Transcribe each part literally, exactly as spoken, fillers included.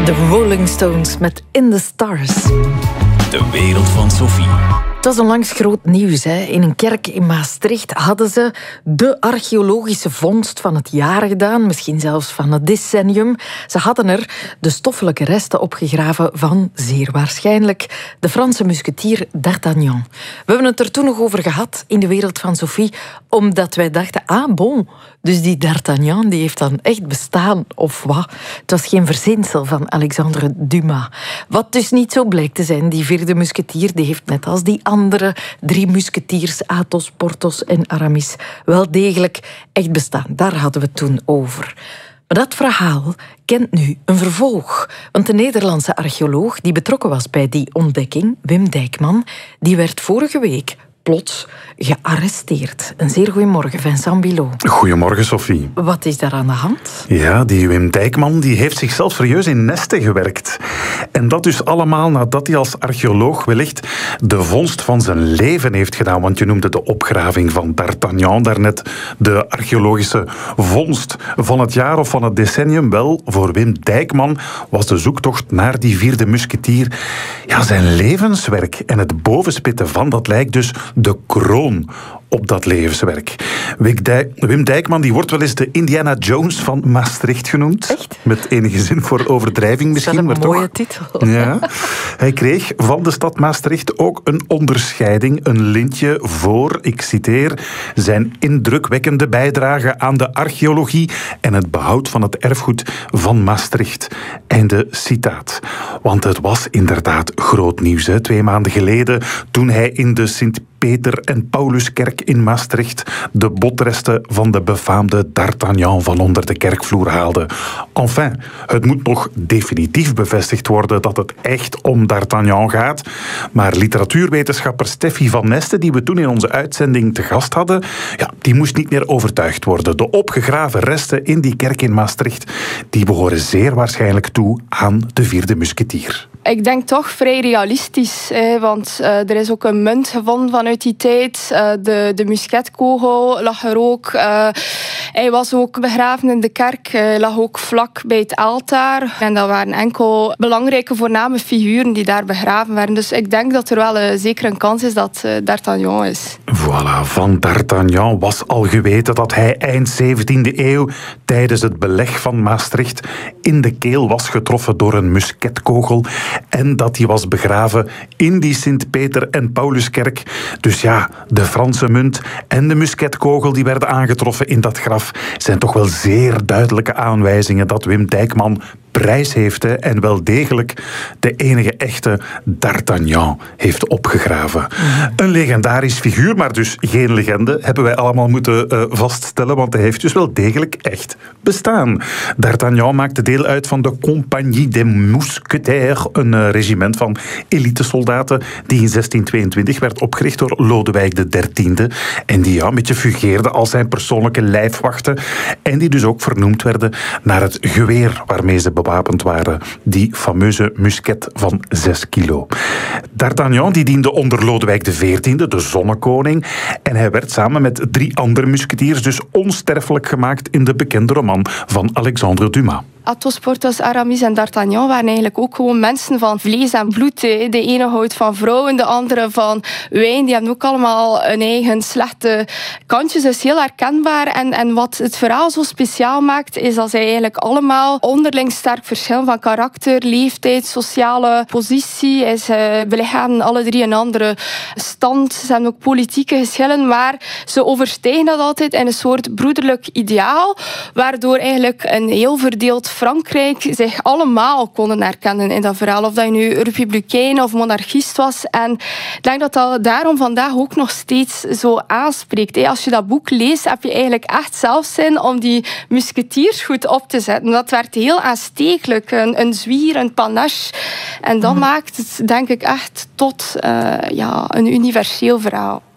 De Rolling Stones met In the Stars. De wereld van Sophie. Het was onlangs groot nieuws. Hè. In een kerk in Maastricht hadden ze de archeologische vondst van het jaar gedaan, misschien zelfs van het decennium. Ze hadden er de stoffelijke resten opgegraven van, zeer waarschijnlijk, de Franse musketier D'Artagnan. We hebben het er toen nog over gehad in de wereld van Sophie, omdat wij dachten, ah bon, dus die D'Artagnan die heeft dan echt bestaan, of wat? Het was geen verzinsel van Alexandre Dumas. Wat dus niet zo blijkt te zijn, die vierde musketier, die heeft net als die andere drie musketiers, Athos, Porthos en Aramis, wel degelijk echt bestaan. Daar hadden we het toen over. Maar dat verhaal kent nu een vervolg. Want de Nederlandse archeoloog die betrokken was bij die ontdekking, Wim Dijkman, die werd vorige week plots gearresteerd. Een zeer goeiemorgen, Vincent Bilot. Goedemorgen, Sophie. Wat is daar aan de hand? Ja, die Wim Dijkman die heeft zichzelf serieus in nesten gewerkt. En dat dus allemaal nadat hij als archeoloog wellicht de vondst van zijn leven heeft gedaan. Want je noemde de opgraving van D'Artagnan daarnet de archeologische vondst van het jaar of van het decennium. Wel, voor Wim Dijkman was de zoektocht naar die vierde musketier ja, zijn levenswerk. En het bovenspitten van dat lijk dus de kroon op dat levenswerk. Wim Dijkman die wordt wel eens de Indiana Jones van Maastricht genoemd. Echt? Met enige zin voor overdrijving misschien. Dat is maar een mooie toch. titel. Ja. Hij kreeg van de stad Maastricht ook een onderscheiding, een lintje voor, ik citeer, zijn indrukwekkende bijdrage aan de archeologie en het behoud van het erfgoed van Maastricht. Einde citaat. Want het was inderdaad groot nieuws, hè? Twee maanden geleden, toen hij in de Sint Peter en Pauluskerk in Maastricht de botresten van de befaamde D'Artagnan van onder de kerkvloer haalde. Enfin, het moet nog definitief bevestigd worden dat het echt om D'Artagnan gaat. Maar literatuurwetenschapper Steffi van Neste, die we toen in onze uitzending te gast hadden, ja, die moest niet meer overtuigd worden. De opgegraven resten in die kerk in Maastricht, die behoren zeer waarschijnlijk toe aan de vierde musketier. Ik denk toch vrij realistisch, hè, want uh, er is ook een munt gevonden vanuit die tijd. Uh, de, de musketkogel lag er ook. Uh, hij was ook begraven in de kerk, uh, lag ook vlak bij het altaar. En dat waren enkel belangrijke voorname figuren die daar begraven werden. Dus ik denk dat er wel uh, zeker een kans is dat uh, D'Artagnan is. Voilà, van D'Artagnan was al geweten dat hij eind zeventiende eeuw tijdens het beleg van Maastricht in de keel was getroffen door een musketkogel. En dat hij was begraven in die Sint Peter en Pauluskerk. Dus ja, de Franse munt en de musketkogel die werden aangetroffen in dat graf zijn toch wel zeer duidelijke aanwijzingen dat Wim Dijkman prijs heeft hè, en wel degelijk de enige echte D'Artagnan heeft opgegraven. Mm. Een legendarisch figuur, maar dus geen legende, hebben wij allemaal moeten uh, vaststellen, want hij heeft dus wel degelijk echt bestaan. D'Artagnan maakte deel uit van de Compagnie des Mousquetaires, een uh, regiment van elitesoldaten die in zestien tweeëntwintig werd opgericht door Lodewijk de dertiende en die ja, een beetje fungeerde als zijn persoonlijke lijfwachten en die dus ook vernoemd werden naar het geweer waarmee ze bewapend waren, die fameuze musket van zes kilo. D'Artagnan die diende onder Lodewijk de veertiende, de zonnekoning, en hij werd samen met drie andere musketiers dus onsterfelijk gemaakt in de bekende roman van Alexandre Dumas. Athos, Porthos, Aramis en D'Artagnan waren eigenlijk ook gewoon mensen van vlees en bloed. De ene houdt van vrouwen, de andere van wijn. Die hebben ook allemaal hun eigen slechte kantjes. Dus heel herkenbaar. En, en wat het verhaal zo speciaal maakt, is dat zij eigenlijk allemaal onderling sterk verschillen van karakter, leeftijd, sociale positie. Ze belichamen alle drie een andere stand. Ze hebben ook politieke geschillen, maar ze overstijgen dat altijd in een soort broederlijk ideaal, waardoor eigenlijk een heel verdeeld Frankrijk zich allemaal konden herkennen in dat verhaal. Of dat je nu republikein of monarchist was. En ik denk dat dat daarom vandaag ook nog steeds zo aanspreekt. Als je dat boek leest, heb je eigenlijk echt zelf zin om die musketiers goed op te zetten. Dat werd heel aanstekelijk. Een, een zwier, een panache. En dat mm. maakt het, denk ik, echt tot uh, ja, een universeel verhaal.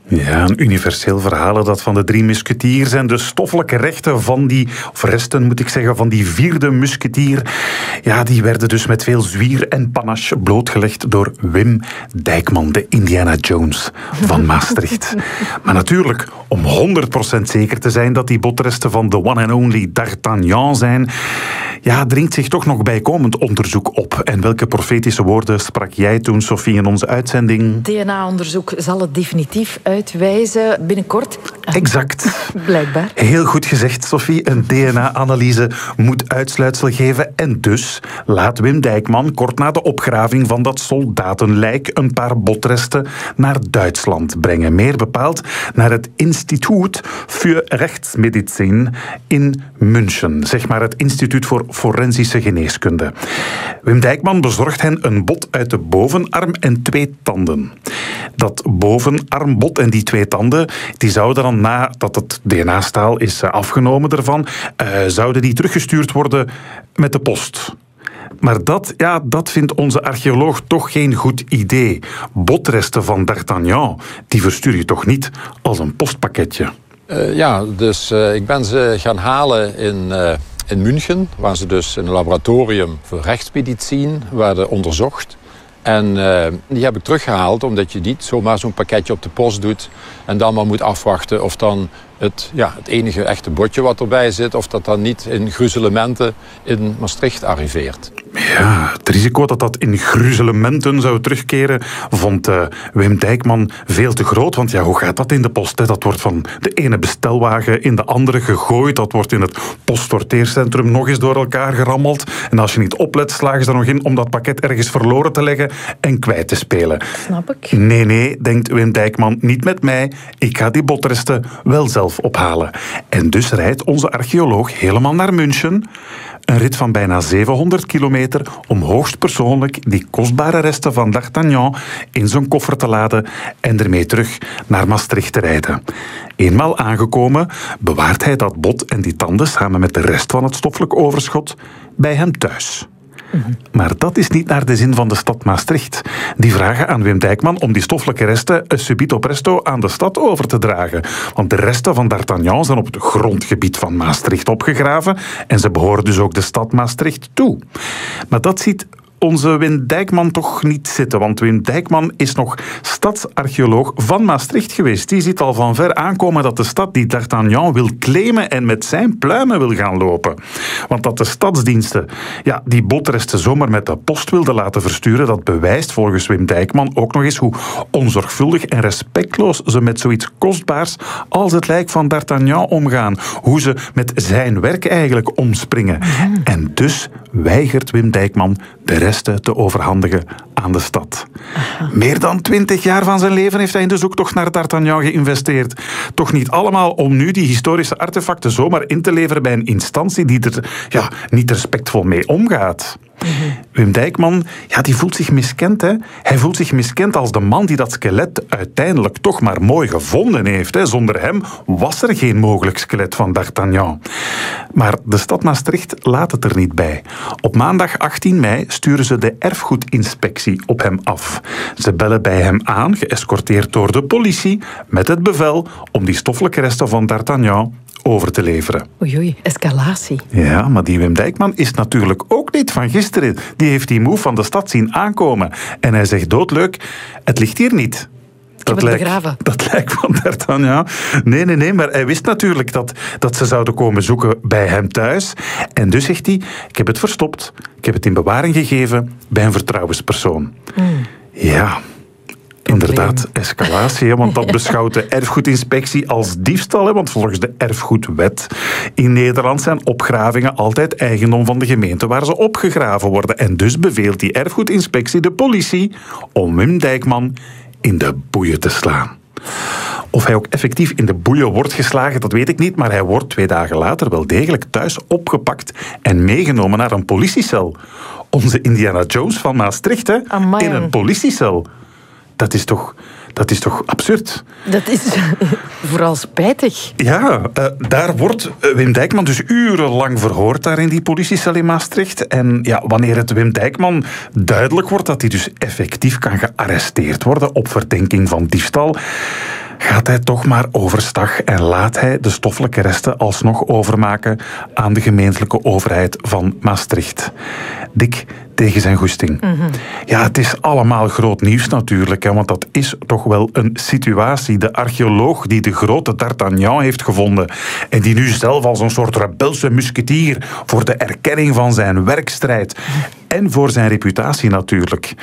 Ja, een universeel verhaal dat van de drie musketiers en de stoffelijke rechten van die, of resten moet ik zeggen, van die vierde musketier. Ja, die werden dus met veel zwier en panache blootgelegd door Wim Dijkman, de Indiana Jones van Maastricht. Maar natuurlijk, om honderd procent zeker te zijn dat die botresten van de one and only D'Artagnan zijn, ja, dringt zich toch nog bijkomend onderzoek op. En welke profetische woorden sprak jij toen, Sophie, in onze uitzending? D N A-onderzoek zal het definitief uitwijzen binnenkort. Exact. Blijkbaar. Heel goed gezegd, Sophie. Een D N A-analyse moet uitsluitsel geven. En dus laat Wim Dijkman kort na de opgraving van dat soldatenlijk een paar botresten naar Duitsland brengen. Meer bepaald naar het Instituut für Rechtsmedizin in München. Zeg maar het Instituut voor Forensische Geneeskunde. Wim Dijkman bezorgt hen een bot uit de bovenarm en twee tanden. Dat bovenarmbot en die twee tanden, die zouden dan nadat het D N A-staal is afgenomen ervan, uh, zouden die teruggestuurd worden met de post. Maar dat, ja, dat vindt onze archeoloog toch geen goed idee. Botresten van D'Artagnan, die verstuur je toch niet als een postpakketje? Uh, ja, dus uh, ik ben ze gaan halen in... Uh... In München, waar ze dus in een laboratorium voor rechtsmedicine werden onderzocht. En uh, die heb ik teruggehaald, omdat je niet zomaar zo'n pakketje op de post doet en dan maar moet afwachten of dan het, ja, het enige echte botje wat erbij zit, of dat dan niet in gruzelementen in Maastricht arriveert. Ja, het risico dat dat in gruzelementen zou terugkeren vond uh, Wim Dijkman veel te groot. Want ja, hoe gaat dat in de post? Hè? Dat wordt van de ene bestelwagen in de andere gegooid. Dat wordt in het postsorteercentrum nog eens door elkaar gerammeld. En als je niet oplet, slagen ze er nog in om dat pakket ergens verloren te leggen en kwijt te spelen. Snap ik. Nee, nee, denkt Wim Dijkman, niet met mij. Ik ga die botresten wel zelf ophalen. En dus rijdt onze archeoloog helemaal naar München. Een rit van bijna zevenhonderd kilometer om hoogstpersoonlijk die kostbare resten van D'Artagnan in zijn koffer te laden en ermee terug naar Maastricht te rijden. Eenmaal aangekomen bewaart hij dat bot en die tanden samen met de rest van het stoffelijk overschot bij hem thuis. Maar dat is niet naar de zin van de stad Maastricht. Die vragen aan Wim Dijkman om die stoffelijke resten subito presto aan de stad over te dragen. Want de resten van D'Artagnan zijn op het grondgebied van Maastricht opgegraven en ze behoren dus ook de stad Maastricht toe. Maar dat ziet onze Wim Dijkman toch niet zitten, want Wim Dijkman is nog stadsarcheoloog van Maastricht geweest. Die ziet al van ver aankomen dat de stad die D'Artagnan wil claimen en met zijn pluimen wil gaan lopen. Want dat de stadsdiensten ja, die botresten zomaar met de post wilden laten versturen, dat bewijst volgens Wim Dijkman ook nog eens hoe onzorgvuldig en respectloos ze met zoiets kostbaars als het lijk van D'Artagnan omgaan. Hoe ze met zijn werk eigenlijk omspringen. Mm. En dus weigert Wim Dijkman de resten te overhandigen aan de stad. Aha. Meer dan twintig jaar van zijn leven heeft hij in de zoektocht naar D'Artagnan geïnvesteerd. Toch niet allemaal om nu die historische artefacten zomaar in te leveren bij een instantie die er ja, niet respectvol mee omgaat. Mm-hmm. Wim Dijkman, ja, die voelt zich miskend, hè. Hij voelt zich miskend als de man die dat skelet uiteindelijk toch maar mooi gevonden heeft, hè. Zonder hem was er geen mogelijk skelet van D'Artagnan. Maar de stad Maastricht laat het er niet bij. Op maandag achttien mei sturen ze de erfgoedinspectie op hem af. Ze bellen bij hem aan, geëscorteerd door de politie, met het bevel om die stoffelijke resten van D'Artagnan over te leveren. Oei, oei, escalatie. Ja, maar die Wim Dijkman is natuurlijk ook niet van gisteren. Die heeft die move van de stad zien aankomen. En hij zegt doodleuk, het ligt hier niet. Dat lijkt, dat lijkt van D'Artagnan. Nee, nee, nee, maar hij wist natuurlijk dat, dat ze zouden komen zoeken bij hem thuis. En dus zegt hij, ik heb het verstopt. Ik heb het in bewaring gegeven bij een vertrouwenspersoon. Mm. Ja, inderdaad, escalatie. Hè, want dat beschouwt de erfgoedinspectie als diefstal. Hè, want volgens de erfgoedwet in Nederland zijn opgravingen altijd eigendom van de gemeente waar ze opgegraven worden. En dus beveelt die erfgoedinspectie de politie om Wim Dijkman in de boeien te slaan. Of hij ook effectief in de boeien wordt geslagen, dat weet ik niet, maar hij wordt twee dagen later wel degelijk thuis opgepakt en meegenomen naar een politiecel. Onze Indiana Jones van Maastricht, hè? Amai. In een politiecel. Dat is toch... Dat is toch absurd? Dat is vooral spijtig. Ja, uh, daar wordt Wim Dijkman dus urenlang verhoord daar in die politiecel in Maastricht. En ja, wanneer het Wim Dijkman duidelijk wordt dat hij dus effectief kan gearresteerd worden op verdenking van diefstal, gaat hij toch maar overstag en laat hij de stoffelijke resten alsnog overmaken aan de gemeentelijke overheid van Maastricht. Dik tegen zijn goesting. Mm-hmm. Ja, het is allemaal groot nieuws natuurlijk, hè, want dat is toch wel een situatie. De archeoloog die de grote D'Artagnan heeft gevonden en die nu zelf als een soort rebelse musketier voor de erkenning van zijn werk strijdt en voor zijn reputatie natuurlijk.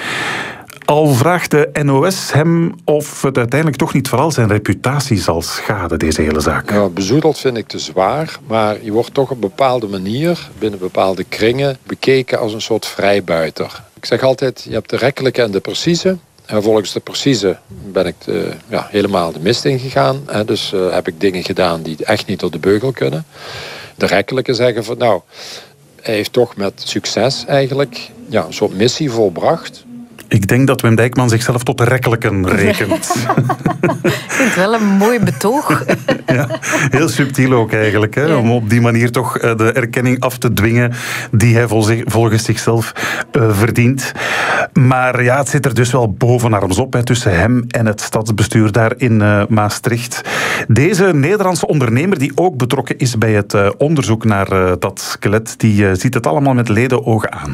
Al vraagt de N O S hem of het uiteindelijk toch niet vooral zijn reputatie zal schaden, deze hele zaak. Ja, bezoedeld vind ik te zwaar, maar je wordt toch op een bepaalde manier binnen bepaalde kringen bekeken als een soort vrijbuiter. Ik zeg altijd, je hebt de rekkelijke en de precieze. En volgens de precieze ben ik de, ja, helemaal de mist ingegaan. Hè, dus uh, heb ik dingen gedaan die echt niet door de beugel kunnen. De rekkelijke zeggen van nou, hij heeft toch met succes eigenlijk ja, een soort missie volbracht. Ik denk dat Wim Dijkman zichzelf tot de rekkelijken rekent. Ik vind het wel een mooi betoog. Ja, heel subtiel ook eigenlijk. Hè, om op die manier toch de erkenning af te dwingen die hij volgens zichzelf uh, verdient. Maar ja, het zit er dus wel bovenarms op hè, tussen hem en het stadsbestuur daar in uh, Maastricht. Deze Nederlandse ondernemer die ook betrokken is bij het uh, onderzoek naar uh, dat skelet, die uh, ziet het allemaal met ledenogen aan.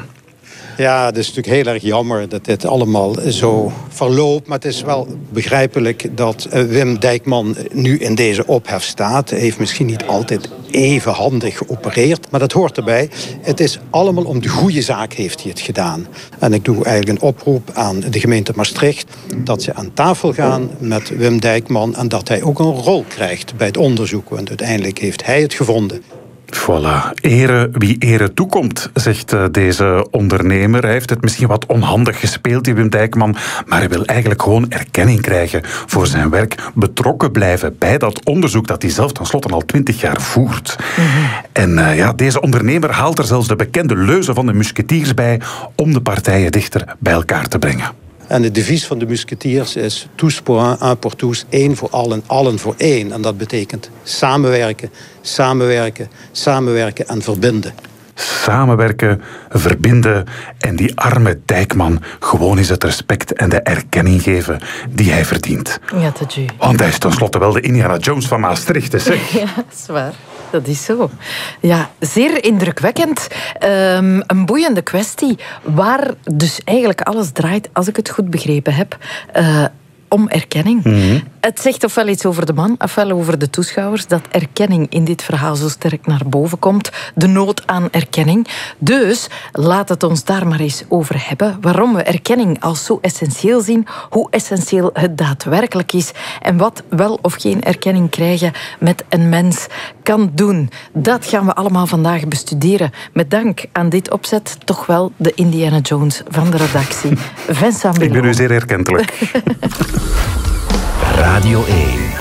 Ja, het is natuurlijk heel erg jammer dat dit allemaal zo verloopt. Maar het is wel begrijpelijk dat Wim Dijkman nu in deze ophef staat. Hij heeft misschien niet altijd even handig geopereerd, maar dat hoort erbij. Het is allemaal om de goede zaak heeft hij het gedaan. En ik doe eigenlijk een oproep aan de gemeente Maastricht dat ze aan tafel gaan met Wim Dijkman en dat hij ook een rol krijgt bij het onderzoek. Want uiteindelijk heeft hij het gevonden. Voilà, ere wie ere toekomt, zegt uh, deze ondernemer. Hij heeft het misschien wat onhandig gespeeld, die Wim Dijkman, maar hij wil eigenlijk gewoon erkenning krijgen voor zijn werk, betrokken blijven bij dat onderzoek dat hij zelf tenslotte al twintig jaar voert. Mm-hmm. En uh, ja, deze ondernemer haalt er zelfs de bekende leuze van de musketiers bij om de partijen dichter bij elkaar te brengen. En de devies van de musketiers is tous pour un, un pour tous, één voor allen, allen voor één. En dat betekent samenwerken, samenwerken, samenwerken en verbinden. Samenwerken, verbinden en die arme Dijkman gewoon eens het respect en de erkenning geven die hij verdient. Ja, dat is. Want hij is tenslotte wel de Indiana Jones van Maastricht, hè, zeg. Ja, dat is waar. Dat is zo. Ja, zeer indrukwekkend. Um, een boeiende kwestie, waar dus eigenlijk alles draait, als ik het goed begrepen heb, uh, om erkenning. Mm-hmm. Het zegt ofwel iets over de man, ofwel over de toeschouwers, dat erkenning in dit verhaal zo sterk naar boven komt. De nood aan erkenning. Dus laat het ons daar maar eens over hebben. Waarom we erkenning als zo essentieel zien, hoe essentieel het daadwerkelijk is en wat wel of geen erkenning krijgen met een mens kan doen. Dat gaan we allemaal vandaag bestuderen. Met dank aan dit opzet toch wel de Indiana Jones van de redactie. Vincent Billon. Ik ben u zeer erkentelijk. Radio één.